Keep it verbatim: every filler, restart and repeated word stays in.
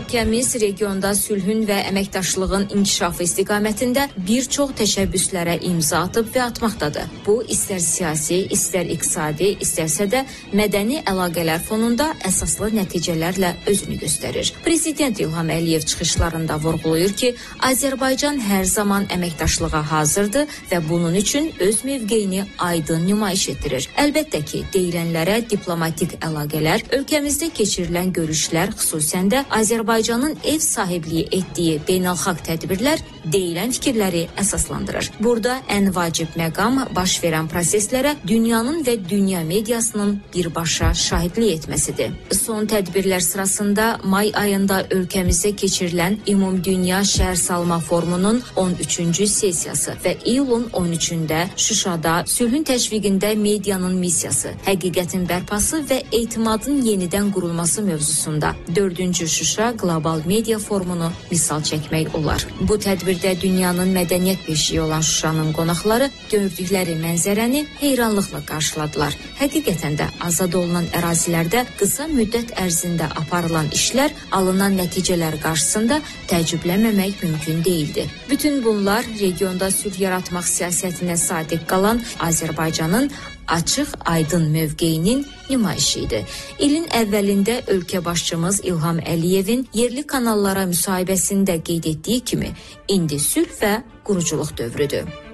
Ölkəmiz regionda sülhün və əməkdaşlığın inkişafı istiqamətində bir çox təşəbbüslərə imza atıb və atmaqdadır. Bu, istər siyasi, istər iqtisadi, istərsə də mədəni əlaqələr fonunda əsaslı nəticələrlə özünü göstərir. Prezident İlham Əliyev çıxışlarında vurğulayır ki, Azərbaycan hər zaman əməkdaşlığa hazırdır və bunun üçün öz mövqeyini aydın nümayiş etdirir. Əlbəttə ki, deyilənlərə diplomatik əlaqələr, ölkəmizdə keçirilən görüşlər, xüsusən də Azərbaycanın ev sahibliyi etdiyi beynəlxalq tədbirlər deyilən fikirləri əsaslandırır. Burada ən vacib məqam baş verən proseslərə dünyanın və dünya mediasının birbaşa şahidlik etməsidir. Son tədbirlər sırasında may ayında ölkəmizdə keçirilən Ümumdünya Şəhərsalma Forumunun on üçüncü sessiyası və iyulun on üçündə Şuşada sülhün təşviqində medianın missiyası, həqiqətin bərpası və etimadın yenidən qurulması mövzusunda dördüncü Şuşa Qlobal Media Forumunu misal çəkmək olar. Bu tədbirdə dünyanın mədəniyyət beşiyi olan Şuşanın qonaqları gördükləri mənzərəni heyranlıqla qarşıladılar. Həqiqətən də azad olunan ərazilərdə qısa müddət ərzində aparılan işlər, alınan nəticələr qarşısında təəccüblənməmək mümkün deyildi. Bütün bunlar regionda sülh yaratmaq siyasətinə sadiq qalan Azərbaycanın açıq, aydın mövqeyinin nümayişi idi. İlin əvvəlində ölkə başçımız İlham Əliyevin yerli kanallara müsahibəsində qeyd etdiyi kimi, indi sülh və quruculuq dövrüdür.